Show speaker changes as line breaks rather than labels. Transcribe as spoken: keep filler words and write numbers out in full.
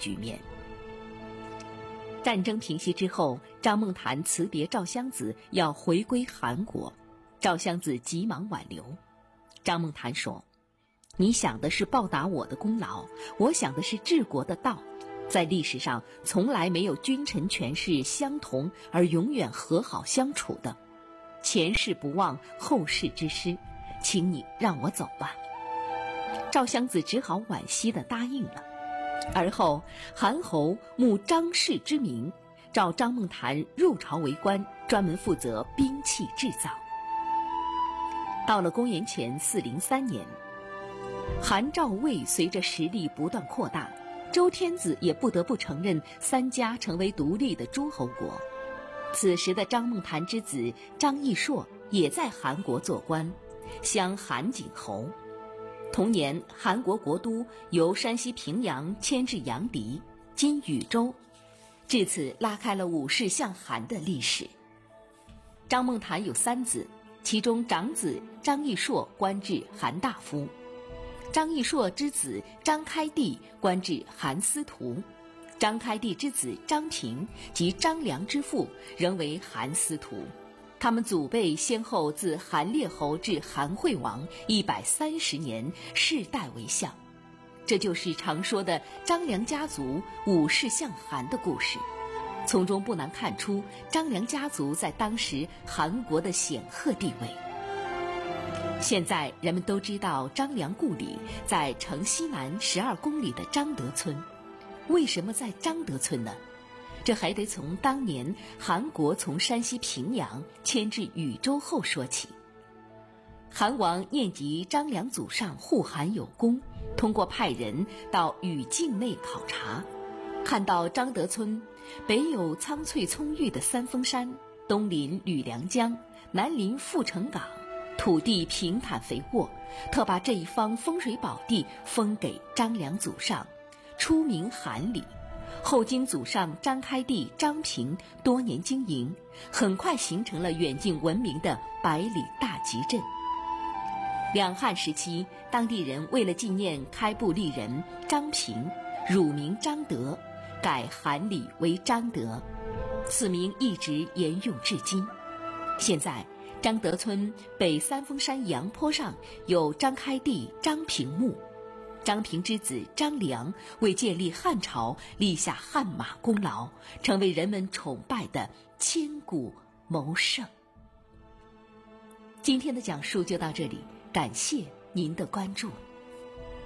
局面。战争平息之后，张梦谈辞别赵襄子，要回归韩国。赵襄子急忙挽留。张梦谈说：“你想的是报答我的功劳，我想的是治国的道。在历史上，从来没有君臣权势相同而永远和好相处的。前事不忘，后事之师，请你让我走吧。”赵襄子只好惋惜地答应了。而后，韩侯慕张氏之名，召张梦谈入朝为官，专门负责兵器制造。到了公元前四零三年，韩赵魏随着实力不断扩大，周天子也不得不承认三家成为独立的诸侯国。此时的张梦谈之子张义硕也在韩国做官，襄韩景侯。同年，韩国国都由山西平阳迁至阳翟（今禹州），至此拉开了武士向韩的历史。张梦谈有三子，其中长子张义硕官至韩大夫，张义硕之子张开地官至韩司徒，张开地之子张平及张良之父仍为韩司徒。他们祖辈先后自韩烈侯至韩惠王一百三十年，世代为相。这就是常说的张良家族武士向韩的故事。从中不难看出张良家族在当时韩国的显赫地位。现在人们都知道张良故里在城西南十二公里的张德村。为什么在张德村呢？这还得从当年韩国从山西平阳迁至禹州后说起。韩王念及张良祖上护韩有功，通过派人到禹境内考察，看到张德村北有苍翠葱郁的三峰山，东临吕梁江，南临阜成港，土地平坦肥沃，特把这一方风水宝地封给张良祖上，初名韩里。后经祖上张开地、张平多年经营，很快形成了远近闻名的百里大集镇。两汉时期，当地人为了纪念开埠立人张平，乳名张德，改韩里为张德，此名一直沿用至今。现在张德村北三峰山阳坡上有张开地、张平墓。张平之子张良为建立汉朝立下汗马功劳，成为人们崇拜的千古谋圣。今天的讲述就到这里，感谢您的关注。